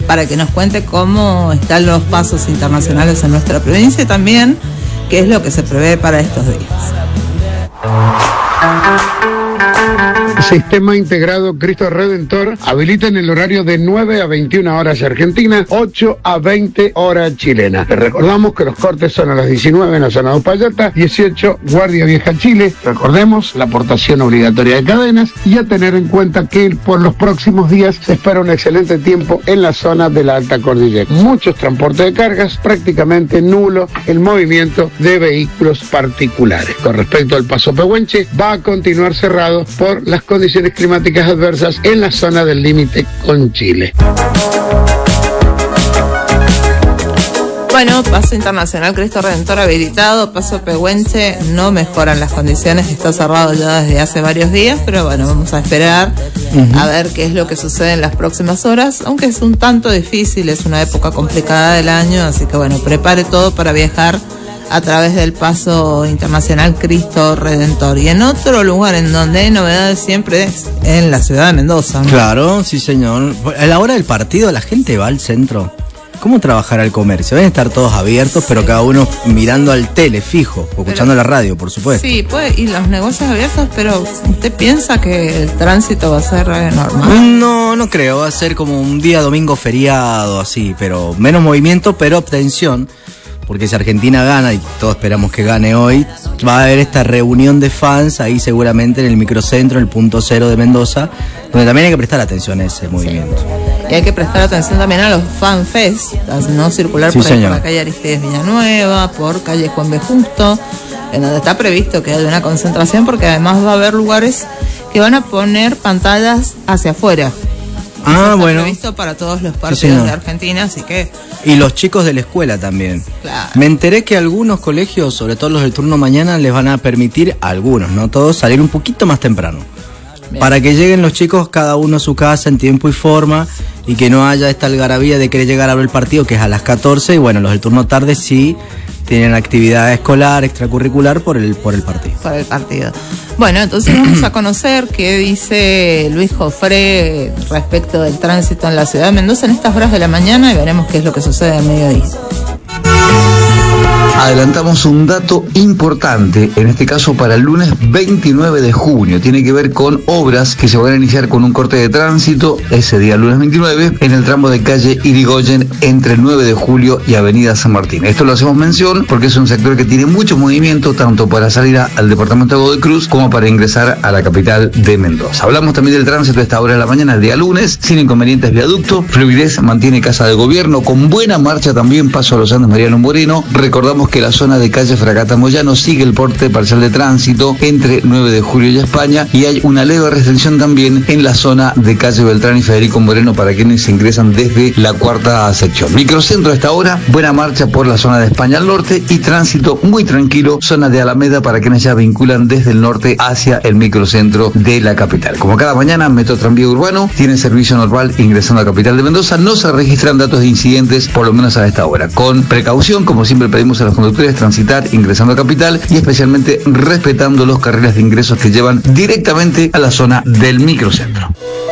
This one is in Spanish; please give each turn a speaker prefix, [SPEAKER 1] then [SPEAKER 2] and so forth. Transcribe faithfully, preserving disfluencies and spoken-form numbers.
[SPEAKER 1] para que nos cuente cómo están los pasos internacionales en nuestra provincia y también qué es lo que se prevé para estos días.
[SPEAKER 2] Sistema Integrado Cristo Redentor habilita en el horario de nueve a veintiuna horas argentina, ocho a veinte horas chilena. Les recordamos que los cortes son a las diecinueve en la zona de Upayata, dieciocho Guardia Vieja Chile. Recordemos la aportación obligatoria de cadenas y a tener en cuenta que por los próximos días se espera un excelente tiempo en la zona de la Alta Cordillera. Muchos transportes de cargas, prácticamente nulo el movimiento de vehículos particulares. Con respecto al Paso Pehuenche, va a continuar cerrado por las condiciones climáticas adversas en la zona del límite con Chile.
[SPEAKER 1] Bueno, Paso Internacional Cristo Redentor habilitado, Paso Pehuenche no mejoran las condiciones, está cerrado ya desde hace varios días, pero bueno, vamos a esperar uh-huh. a ver qué es lo que sucede en las próximas horas, aunque es un tanto difícil, es una época complicada del año, así que bueno, prepare todo para viajar a través del Paso Internacional Cristo Redentor. Y en otro lugar en donde hay novedades siempre es en la ciudad de Mendoza, ¿no?
[SPEAKER 3] Claro, sí señor. A la hora del partido la gente va al centro. ¿Cómo trabajará el comercio? Deben estar todos abiertos, sí. pero cada uno mirando al tele fijo, o escuchando pero, la radio, por supuesto.
[SPEAKER 1] Sí, pues, y los negocios abiertos, pero ¿usted piensa que el tránsito va a ser normal?
[SPEAKER 3] No, no creo, va a ser como un día domingo feriado, así, pero menos movimiento, pero abstención. Porque si Argentina gana, y todos esperamos que gane hoy, va a haber esta reunión de fans ahí seguramente en el microcentro, en el punto cero de Mendoza, donde también hay que prestar atención a ese movimiento.
[SPEAKER 1] Sí. Y hay que prestar atención también a los fanfest, a no circular sí, por, ahí, por la calle Aristides Villanueva, por calle Juan B. Justo, en donde está previsto que haya una concentración, porque además va a haber lugares que van a poner pantallas hacia afuera.
[SPEAKER 3] Ah,
[SPEAKER 1] está
[SPEAKER 3] bueno.
[SPEAKER 1] previsto para todos los partidos sí, de Argentina, así que...
[SPEAKER 3] Y los chicos de la escuela también.
[SPEAKER 1] Claro.
[SPEAKER 3] Me enteré que algunos colegios, sobre todo los del turno mañana, les van a permitir, a algunos, no todos, salir un poquito más temprano. Bien. Para que lleguen los chicos cada uno a su casa en tiempo y forma y que no haya esta algarabía de querer llegar a ver el partido, que es a las catorce, y bueno, los del turno tarde sí tienen actividad escolar, extracurricular por el, por el partido.
[SPEAKER 1] Por el partido. Bueno, entonces vamos a conocer qué dice Luis Jofré respecto del tránsito en la ciudad de Mendoza en estas horas de la mañana y veremos qué es lo que sucede al mediodía.
[SPEAKER 4] Adelantamos un dato importante, en este caso para el lunes veintinueve de junio. Tiene que ver con obras que se van a iniciar con un corte de tránsito ese día, lunes veintinueve, en el tramo de calle Irigoyen entre el nueve de julio y avenida San Martín. Esto lo hacemos mención porque es un sector que tiene mucho movimiento, tanto para salir al departamento de Godoy Cruz como para ingresar a la capital de Mendoza. Hablamos también del tránsito a esta hora de la mañana, el día lunes, sin inconvenientes viaducto. Fluidez mantiene Casa de Gobierno, con buena marcha también paso a los Andes Mariano Moreno. Recordamos que la zona de calle Fragata Moyano sigue el porte parcial de tránsito entre nueve de julio y España, y hay una leve restricción también en la zona de calle Beltrán y Federico Moreno para quienes ingresan desde la cuarta sección. Microcentro a esta hora, buena marcha por la zona de España al norte y tránsito muy tranquilo, zona de Alameda para quienes ya vinculan desde el norte hacia el microcentro de la capital. Como cada mañana, Metro Tranvía Urbano tiene servicio normal ingresando a la capital de Mendoza. No se registran datos de incidentes, por lo menos a esta hora. Con precaución, como siempre pedimos a los conductores, transitar ingresando a capital y especialmente respetando los carriles de ingresos que llevan directamente a la zona del microcentro.